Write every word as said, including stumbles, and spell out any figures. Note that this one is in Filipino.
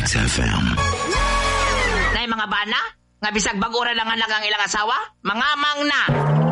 X F M. Nay mga bana, nga bisag bagura lang ang lagang ilang asawa, mangamang na.